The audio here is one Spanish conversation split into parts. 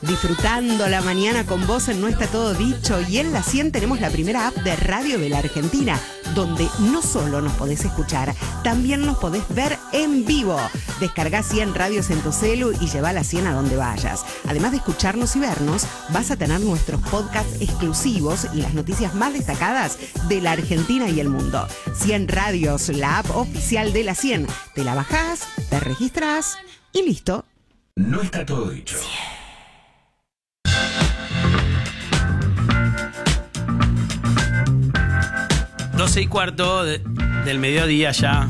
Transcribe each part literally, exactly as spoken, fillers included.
disfrutando la mañana con vos en No Está Todo Dicho. Y en la cien tenemos la primera app de radio de la Argentina, donde no solo nos podés escuchar, también nos podés ver en vivo. Descargá cien radios en tu celu y llevá la cien a donde vayas. Además de escucharnos y vernos, vas a tener nuestros podcasts exclusivos y las noticias más destacadas de la Argentina y el mundo. cien Radios, la app oficial de la cien. Te la bajás, te registrás y listo. No está todo dicho. doce y cuarto de, del mediodía ya.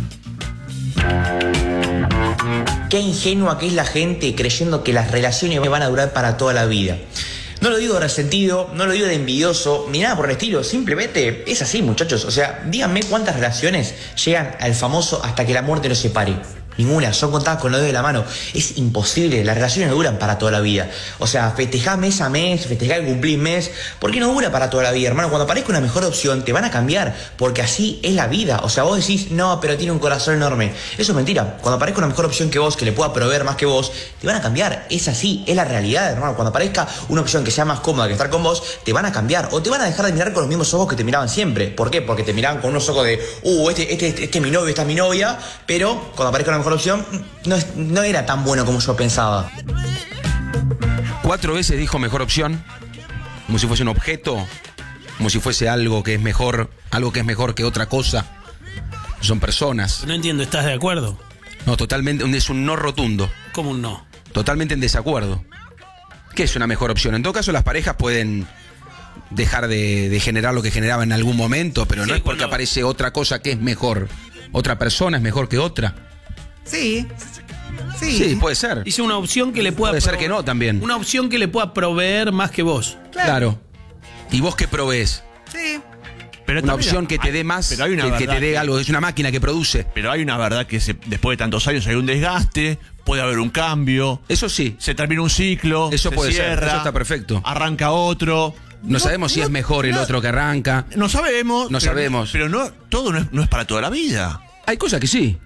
Qué ingenua que es la gente creyendo que las relaciones van a durar para toda la vida. No lo digo de resentido, no lo digo de envidioso, ni nada por el estilo. Simplemente es así, muchachos. O sea, díganme cuántas relaciones llegan al famoso hasta que la muerte los separe. Ninguna, son contadas con los dedos de la mano. Es imposible, las relaciones no duran para toda la vida. O sea, festejá mes a mes, festejá el cumplir mes. ¿Por qué no dura para toda la vida, hermano? Cuando aparezca una mejor opción, te van a cambiar, porque así es la vida. O sea, vos decís, no, pero tiene un corazón enorme. Eso es mentira. Cuando aparezca una mejor opción que vos, que le pueda proveer más que vos, te van a cambiar. Es así, es la realidad, hermano. Cuando aparezca una opción que sea más cómoda que estar con vos, te van a cambiar. O te van a dejar de mirar con los mismos ojos que te miraban siempre. ¿Por qué? Porque te miraban con unos ojos de, uh, este, este, este, este es mi novio, esta es mi novia. Pero cuando aparezca una mejor opción, no, no era tan bueno como yo pensaba. Cuatro veces dijo mejor opción, como si fuese un objeto, como si fuese algo que es mejor, algo que es mejor que otra cosa. Son personas. No entiendo, ¿estás de acuerdo? No, totalmente, es un no rotundo. ¿Cómo un no? Totalmente en desacuerdo. ¿Qué es una mejor opción? En todo caso, las parejas pueden dejar de, de generar lo que generaban en algún momento, pero sí, no es porque cuando... aparece otra cosa que es mejor. Otra persona es mejor que otra. Sí, sí. Sí, puede ser. Dice una opción que le pueda... Puede ser que no también. Una opción que le pueda proveer más que vos. Claro. claro. ¿Y vos qué provees? Sí. Pero una opción que te dé más, pero hay una que, que te dé que, algo. Es una máquina que produce. Pero hay una verdad que se, después de tantos años hay un desgaste, puede haber un cambio. Eso sí. Se termina un ciclo, eso se puede cierra, ser. Eso está perfecto. Arranca otro. No, no sabemos si no, es mejor no, el otro que arranca. No sabemos. No pero, sabemos. Pero no, todo no es, no es para toda la vida. Hay cosas que sí.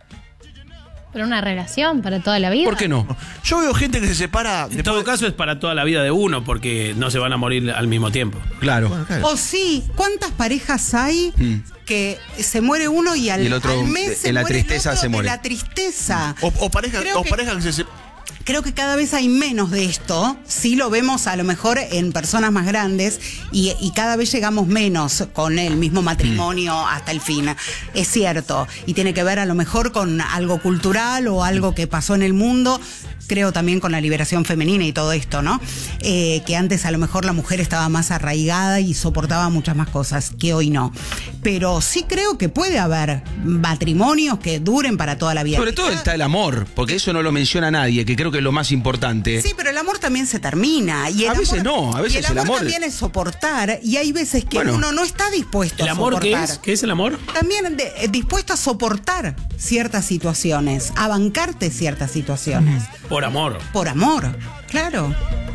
Pero una relación para toda la vida. ¿Por qué no? Yo veo gente que se separa. En todo caso es para toda la vida de uno, porque no se van a morir al mismo tiempo. Claro. Bueno, claro. O sí, ¿cuántas parejas hay hmm. que se muere uno y al, y el otro, al mes se en la muere tristeza el otro se muere? De la tristeza. O, o parejas o que, pareja que se separan. Creo que cada vez hay menos de esto. Sí lo vemos a lo mejor en personas más grandes y, y cada vez llegamos menos con el mismo matrimonio mm. hasta el fin. Es cierto. Y tiene que ver a lo mejor con algo cultural o algo que pasó en el mundo. Creo también con la liberación femenina y todo esto, ¿no? Eh, que antes a lo mejor la mujer estaba más arraigada y soportaba muchas más cosas que hoy no. Pero sí creo que puede haber matrimonios que duren para toda la vida. Sobre todo está el amor, porque eso no lo menciona nadie, que creo que es lo más importante. Sí, pero el amor también se termina. Y el a amor, veces no, a veces y el amor, el amor también es soportar y hay veces que bueno, uno no está dispuesto ¿el a amor soportar. qué es? ¿Qué es el amor? También de, eh, dispuesto a soportar ciertas situaciones, a bancarte ciertas situaciones. Por amor. Por amor, claro.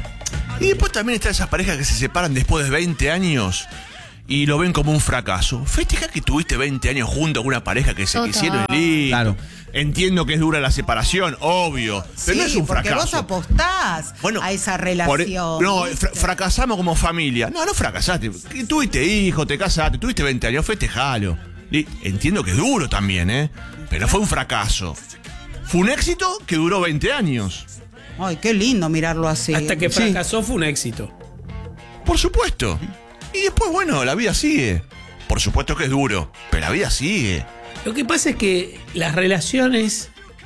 Y después también están esas parejas que se separan después de veinte años y lo ven como un fracaso. Festeja que tuviste veinte años junto con una pareja que se Total. quisieron y claro. Entiendo que es dura la separación, obvio. Pero sí, no es un fracaso. Porque vos apostás bueno, a esa relación. Por, no, fra fracasamos como familia. No, no fracasaste. Tuviste hijo, te casaste, tuviste veinte años, festejalo. Y entiendo que es duro también, ¿eh? Pero no fue un fracaso. Fue un éxito que duró veinte años. Ay, qué lindo mirarlo así. Hasta que fracasó sí. fue un éxito. Por supuesto. Y después, bueno, la vida sigue. Por supuesto que es duro, pero la vida sigue. Lo que pasa es que las relaciones,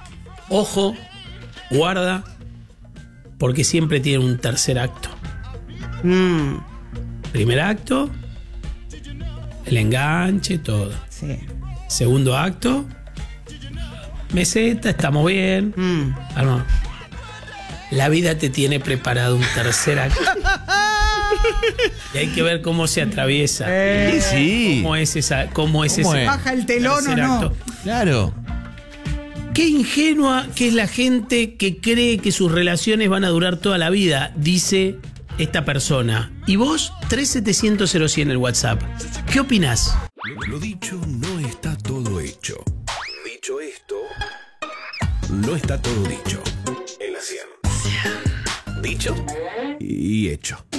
ojo, guarda, porque siempre tienen un tercer acto. Mm. Primer acto, el enganche, todo. Sí. Segundo acto, meseta, estamos bien. Mm. Ah, no. La vida te tiene preparado un tercer acto. Y hay que ver cómo se atraviesa. Eh, sí. ¿Cómo es esa? ¿Cómo es ¿Cómo ese? es? ¿Baja el telón o no? Acto? Claro. Qué ingenua que es la gente que cree que sus relaciones van a durar toda la vida, dice esta persona. Y vos, tres setecientos cero cien el WhatsApp. ¿Qué opinás? Lo dicho no está todo hecho. Dicho esto, no está todo dicho. En la cien. Dicho y hecho.